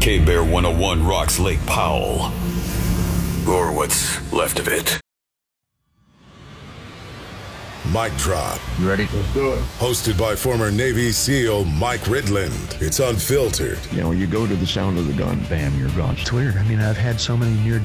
K-Bear 101 rocks Lake Powell. Or what's left of it. Mic Drop. You ready? Let's do it. Hosted by former Navy SEAL Mike Ridland. It's unfiltered. You know, you go to the sound of the gun, bam, you're gone. It's weird. I mean, I've had so many near